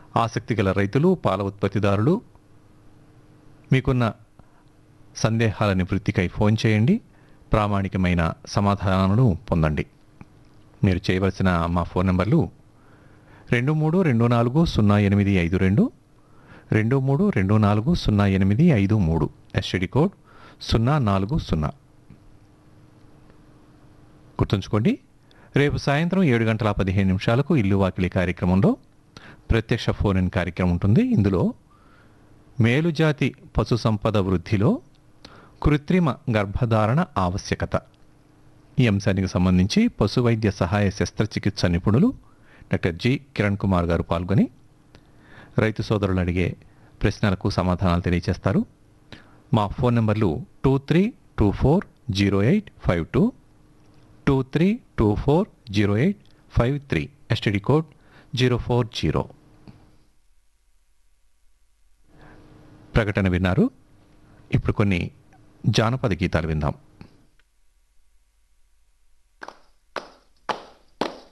ఆసక్తి గల రైతులు, పాల ఉత్పత్తిదారులు మీకున్న సందేహాల నివృత్తికై ఫోన్ చేయండి. ప్రామాణికమైన సమాధానాలను పొందండి. మీరు చేయవలసిన మా ఫోన్ నంబర్లు 23240852, 23240853, ఎస్టీడీ కోడ్ 040. గుర్తుంచుకోండి, రేపు సాయంత్రం 7:15 ఇల్లు వాకిలి కార్యక్రమంలో ప్రత్యక్ష ఫోన్ ఇన్ కార్యక్రమం ఉంటుంది. ఇందులో మేలుజాతి పశు సంపద వృద్ధిలో కృత్రిమ గర్భధారణ ఆవశ్యకత ఈ అంశానికి సంబంధించి పశు వైద్య సహాయ శస్త్రచికిత్స నిపుణులు డాక్టర్ జి కిరణ్ కుమార్ గారు పాల్గొని రైతు సోదరులు అడిగే ప్రశ్నలకు సమాధానాలు తెలియజేస్తారు. మా ఫోన్ నంబర్లు 23240852, 23240853, ఎస్టీడీ కోడ్ 040. ప్రకటన విన్నారు. ఇప్పుడు కొన్ని జానపద గీతాలు విందాం.